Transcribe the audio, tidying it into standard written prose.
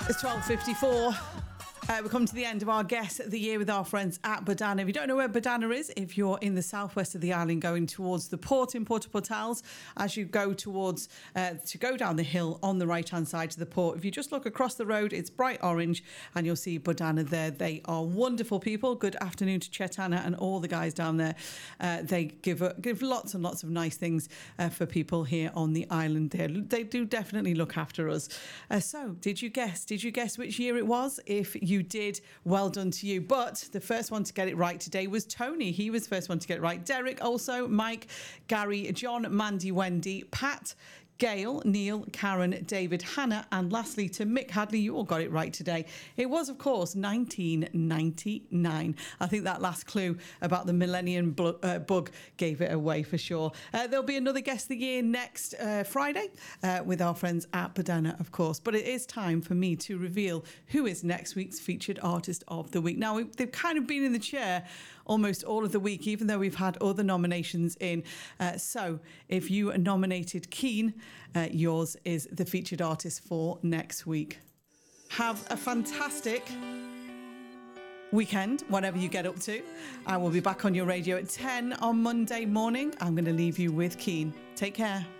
It's 12:54. We're coming to the end of our Guess of the Year with our friends at Badana. If you don't know where Badana is, if you're in the southwest of the island going towards the port in Port au Portals, as you go towards, to go down the hill on the right-hand side to the port, if you just look across the road, it's bright orange and you'll see Badana there. They are wonderful people. Good afternoon to Chetana and all the guys down there. They give lots and lots of nice things for people here on the island there. They do definitely look after us. So, did you guess? Did you guess which year it was? If you did, well done to you. But the first one to get it right today was Tony. He was the first one to get it right. Derek also, Mike, Gary, John, Mandy, Wendy, Pat, Gail, Neil, Karen, David, Hannah, and lastly to Mick Hadley. You all got it right today. It was, of course, 1999. I think that last clue about the Millennium Bug gave it away for sure. There'll be another Guess of the Year next Friday with our friends at Badana, of course. But it is time for me to reveal who is next week's Featured Artist of the Week. Now, they've kind of been in the chair almost all of the week, even though we've had other nominations in. So if you nominated Keen, yours is the featured artist for next week. Have a fantastic weekend, whatever you get up to. I will be back on your radio at 10 on Monday morning. I'm going to leave you with Keen. Take care.